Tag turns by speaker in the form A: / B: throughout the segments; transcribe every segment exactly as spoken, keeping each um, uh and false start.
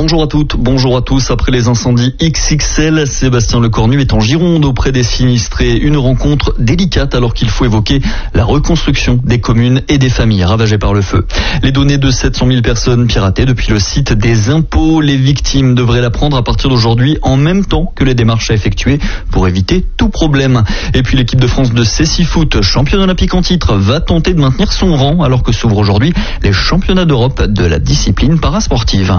A: Bonjour à toutes, bonjour à tous. Après les incendies X X L, Sébastien Lecornu est en Gironde auprès des sinistrés. Une rencontre délicate alors qu'il faut évoquer la reconstruction des communes et des familles ravagées par le feu. Les données de sept cent mille personnes piratées depuis le site des impôts. Les victimes devraient la prendre à partir d'aujourd'hui en même temps que les démarches à effectuer pour éviter tout problème. Et puis l'équipe de France de cécifoot, championne olympique en titre, va tenter de maintenir son rang alors que s'ouvrent aujourd'hui les championnats d'Europe de la discipline parasportive.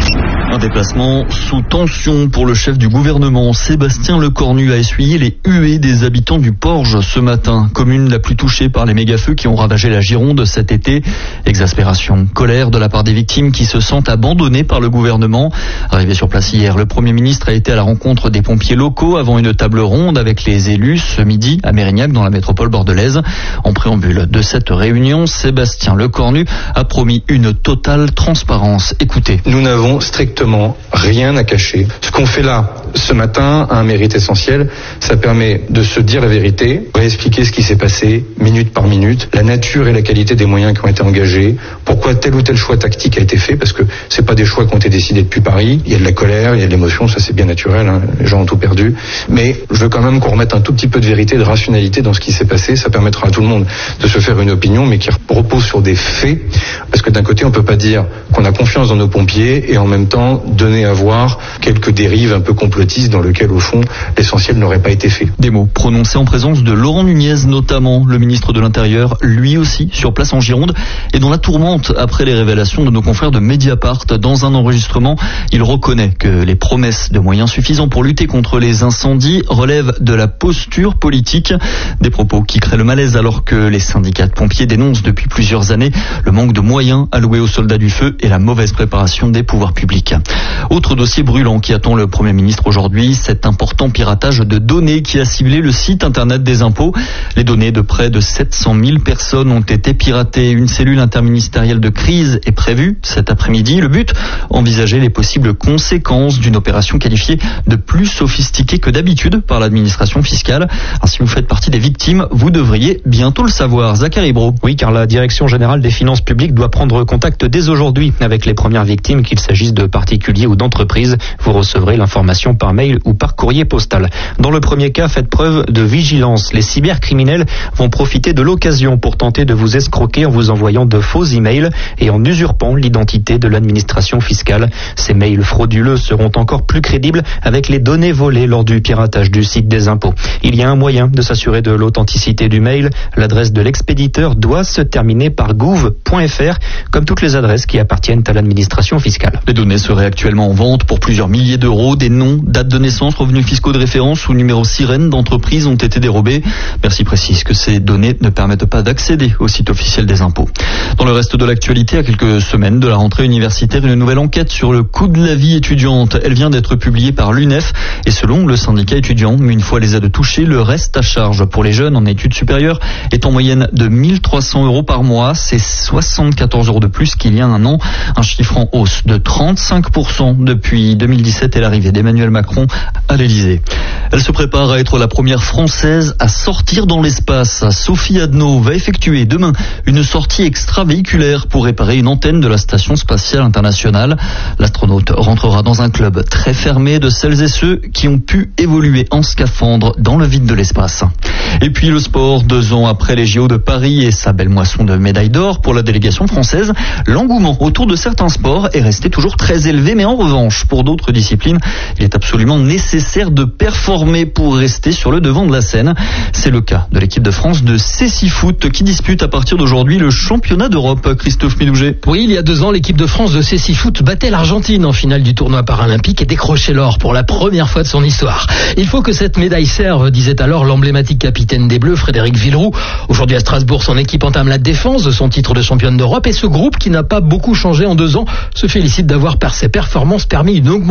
A: Un déplacement sous tension pour le chef du gouvernement. Sébastien Lecornu a essuyé les huées des habitants du Porge ce matin, commune la plus touchée par les méga-feux qui ont ravagé la Gironde cet été. Exaspération, colère de la part des victimes qui se sentent abandonnées par le gouvernement. Arrivé sur place hier, le Premier ministre a été à la rencontre des pompiers locaux avant une table ronde avec les élus ce midi à Mérignac dans la métropole bordelaise. En préambule de cette réunion, Sébastien Lecornu a promis une totale transparence. Écoutez.
B: Nous n'avons strictement rien à cacher. Ce qu'on fait là, ce matin, a un mérite essentiel. Ça permet de se dire la vérité, réexpliquer ce qui s'est passé, minute par minute, la nature et la qualité des moyens qui ont été engagés, pourquoi tel ou tel choix tactique a été fait, parce que c'est pas des choix qui ont été décidés depuis Paris. Il y a de la colère, il y a de l'émotion, ça c'est bien naturel, hein. Les gens ont tout perdu. Mais je veux quand même qu'on remette un tout petit peu de vérité, de rationalité dans ce qui s'est passé. Ça permettra à tout le monde de se faire une opinion, mais qui repose sur des faits. Parce que d'un côté, on peut pas dire qu'on a confiance dans nos pompiers et en même temps donner à voir quelques dérives un peu complotistes dans lesquelles, au fond, l'essentiel n'aurait pas été fait.
A: Des mots prononcés en présence de Laurent Nunez, notamment le ministre de l'Intérieur, lui aussi sur place en Gironde, et dans la tourmente après les révélations de nos confrères de Mediapart. Dans un enregistrement, il reconnaît que les promesses de moyens suffisants pour lutter contre les incendies relèvent de la posture politique. Des propos qui créent le malaise alors que les syndicats de pompiers dénoncent depuis plusieurs années le manque de moyens alloués aux soldats du feu et la mauvaise préparation des pouvoirs publics. Autre dossier brûlant qui attend le Premier ministre aujourd'hui, cet important piratage de données qui a ciblé le site internet des impôts. Les données de près de sept cent mille personnes ont été piratées. Une cellule interministérielle de crise est prévue cet après-midi. Le but, envisager les possibles conséquences d'une opération qualifiée de plus sophistiquée que d'habitude par l'administration fiscale. Alors, si vous faites partie des victimes, vous devriez bientôt le savoir. Zachary Bro.
C: Oui, car la Direction générale des finances publiques doit prendre contact dès aujourd'hui avec les premières victimes, qu'il s'agisse de particuliers ou d'entreprises. Vous recevrez l'information par mail ou par courrier postal. Dans le premier cas, faites preuve de vigilance. Les cybercriminels vont profiter de l'occasion pour tenter de vous escroquer en vous envoyant de faux emails et en usurpant l'identité de l'administration fiscale. Ces mails frauduleux seront encore plus crédibles avec les données volées lors du piratage du site des impôts. Il y a un moyen de s'assurer de l'authenticité du mail. L'adresse de l'expéditeur doit se terminer par gouv point f r, comme toutes les adresses qui appartiennent à l'administration fiscale.
A: Les données seraient actuellement en vente pour plusieurs milliers d'euros. Des noms, dates de naissance, revenus fiscaux de référence ou numéros sirènes d'entreprises ont été dérobés. Bercy précise que ces données ne permettent pas d'accéder au site officiel des impôts. Dans le reste de l'actualité, à quelques semaines de la rentrée universitaire, une nouvelle enquête sur le coût de la vie étudiante. Elle vient d'être publiée par l'U N E F et selon le syndicat étudiant, une fois les aides touchées, le reste à charge pour les jeunes en études supérieures est en moyenne de mille trois cents euros par mois. C'est soixante-quatorze euros de plus qu'il y a un an. Un chiffre en hausse de trente-cinq pour cent depuis deux mille dix-sept et l'arrivée d'Emmanuel Macron à l'Elysée. Elle se prépare à être la première Française à sortir dans l'espace. Sophie Adno va effectuer demain une sortie extravéhiculaire pour réparer une antenne de la Station spatiale internationale. L'astronaute rentrera dans un club très fermé de celles et ceux qui ont pu évoluer en scaphandre dans le vide de l'espace. Et puis le sport, deux ans après les J O de Paris et sa belle moisson de médailles d'or pour la délégation française, l'engouement autour de certains sports est resté toujours très élevé, mais en revanche, pour d'autres disciplines, il est absolument nécessaire de performer pour rester sur le devant de la scène. C'est le cas de l'équipe de France de cécifoot qui dispute à partir d'aujourd'hui le championnat d'Europe. Christophe Midouget.
D: Oui, il y a deux ans, l'équipe de France de cécifoot battait l'Argentine en finale du tournoi paralympique et décrochait l'or pour la première fois de son histoire. Il faut que cette médaille serve, disait alors l'emblématique capitaine des Bleus, Frédéric Villeroux. Aujourd'hui à Strasbourg, son équipe entame la défense de son titre de championne d'Europe et ce groupe, qui n'a pas beaucoup changé en deux ans, se félicite d'avoir par ses performances permis une augmentation